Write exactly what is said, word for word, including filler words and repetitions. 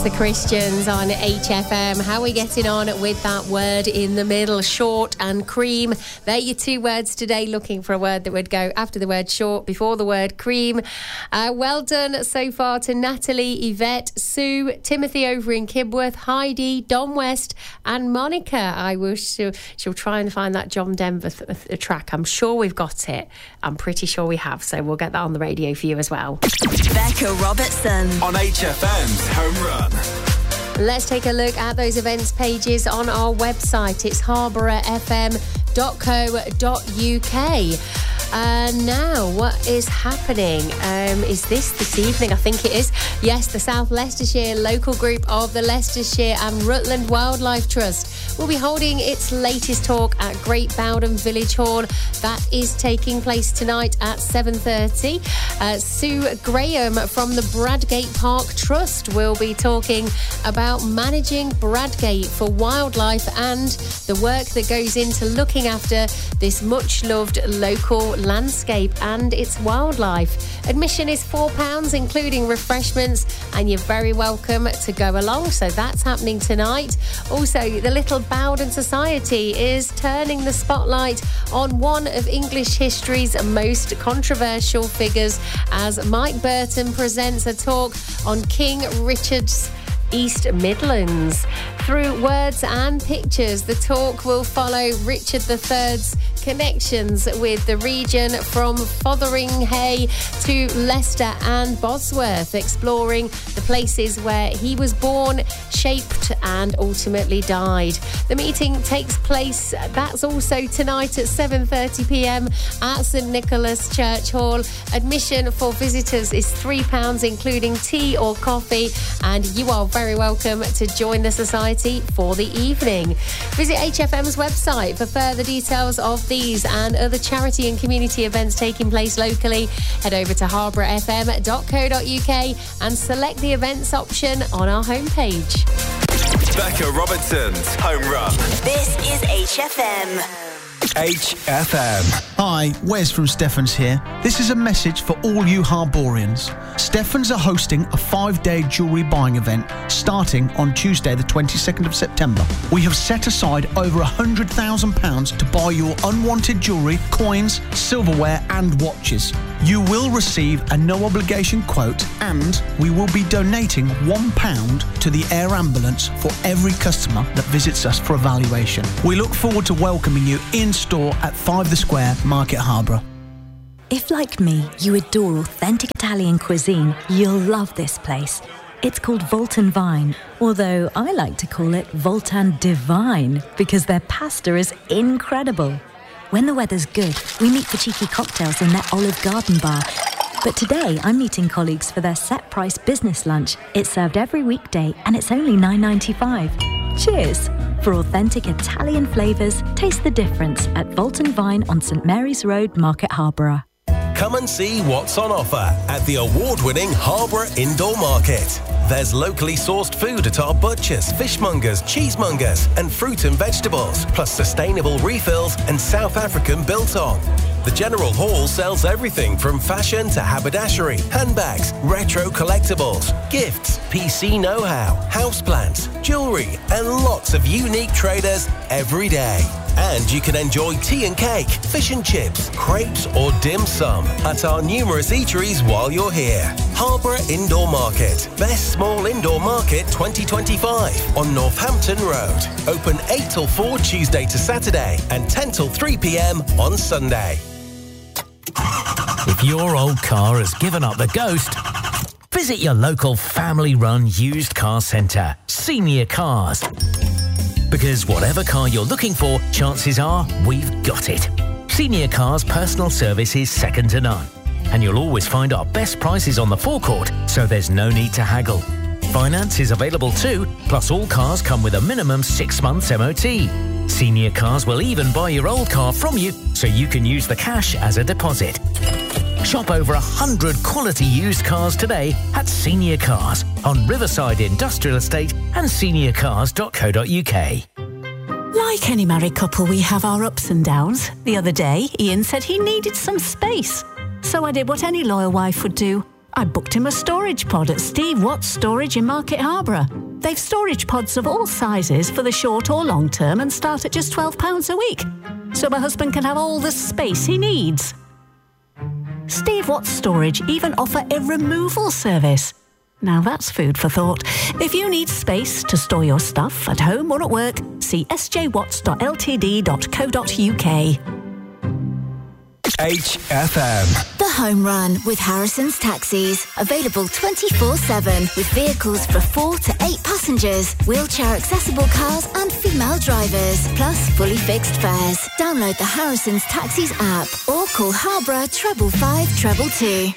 the Christians on H F M. How are we getting on with that word in the middle? Short and cream. They're your two words today, looking for a word that would go after the word short, before the word cream. Uh, well done so far to Natalie, Yvette, Sue, Timothy over in Kibworth, Heidi, Don West and Monica. I wish she'll, she'll try and find that John Denver th- th- track. I'm sure we've got it. I'm pretty sure we have, so we'll get that on the radio for you as well. Becca Robertson on H F M's Home Run. Let's take a look at those events pages on our website. It's harborough f m dot co dot u k. Uh, now, what is happening? Um, is this this evening? I think it is. Yes, the South Leicestershire local group of the Leicestershire and Rutland Wildlife Trust will be holding its latest talk at Great Bowden Village Hall. That is taking place tonight at seven thirty. Uh, Sue Graham from the Bradgate Park Trust will be talking about managing Bradgate for wildlife and the work that goes into looking after this much-loved local landscape and its wildlife. Admission is four pounds, including refreshments, and you're very welcome to go along. So that's happening tonight. Also, the Little Bowden Society is turning the spotlight on one of English history's most controversial figures as Mike Burton presents a talk on King Richard's East Midlands. Through words and pictures, the talk will follow Richard the third's connections with the region from Fotheringhay to Leicester and Bosworth, exploring the places where he was born, shaped and ultimately died. The meeting takes place, that's also tonight at seven thirty p m at St Nicholas Church Hall. Admission for visitors is three pounds, including tea or coffee, and you are very welcome to join the society for the evening. Visit H F M's website for further details of these and other charity and community events taking place locally. Head over to harborough f m dot co dot u k and select the events option on our homepage. Becca Robertson's Home Run. This is H F M. H F M. Hi, Wes from Stephens here. This is a message for all you Harborians. Stephens are hosting a five-day jewellery buying event starting on Tuesday the twenty-second of September. We have set aside over one hundred thousand pounds to buy your unwanted jewellery, coins, silverware and watches. You will receive a no-obligation quote and we will be donating one pound to the air ambulance for every customer that visits us for evaluation. We look forward to welcoming you in store at five The Square, Market Harborough. If, like me, you adore authentic Italian cuisine, you'll love this place. It's called Voltan Vine, although I like to call it Voltan Divine because their pasta is incredible. When the weather's good, we meet for cheeky cocktails in their Olive Garden bar. But today, I'm meeting colleagues for their set-price business lunch. It's served every weekday and it's only nine ninety-five. Cheers! For authentic Italian flavours, taste the difference at Voltan Vine on St Mary's Road, Market Harborough. Come and see what's on offer at the award-winning Harborough Indoor Market. There's locally sourced food at our butchers, fishmongers, cheesemongers and fruit and vegetables, plus sustainable refills and South African biltong. The General Hall sells everything from fashion to haberdashery, handbags, retro collectibles, gifts, P C know-how, houseplants, jewellery and lots of unique traders every day. And you can enjoy tea and cake, fish and chips, crepes or dim sum at our numerous eateries while you're here. Harborough Indoor Market, Best Small Indoor Market twenty twenty-five on Northampton Road. Open eight till four Tuesday to Saturday and ten till three p m on Sunday. If your old car has given up the ghost, visit your local family-run used car centre, Senior Cars. Because whatever car you're looking for, chances are we've got it. Senior Cars personal service is second to none. And you'll always find our best prices on the forecourt, so there's no need to haggle. Finance is available too, plus all cars come with a minimum six months M O T. Senior Cars will even buy your old car from you, so you can use the cash as a deposit. Shop over one hundred quality used cars today at Senior Cars on Riverside Industrial Estate and senior cars dot co dot u k. Like any married couple, we have our ups and downs. The other day, Ian said he needed some space. So I did what any loyal wife would do. I booked him a storage pod at Steve Watts Storage in Market Harborough. They've storage pods of all sizes for the short or long term and start at just twelve pounds a week. So my husband can have all the space he needs. Steve Watts Storage even offer a removal service. Now that's food for thought. If you need space to store your stuff at home or at work, see s j watts dot l t d dot co dot u k. H F M. The Home Run with Harrison's Taxis. Available twenty-four seven with vehicles for four to eight passengers, wheelchair accessible cars and female drivers, plus fully fixed fares. Download the Harrison's Taxis app or call Harborough treble five treble two.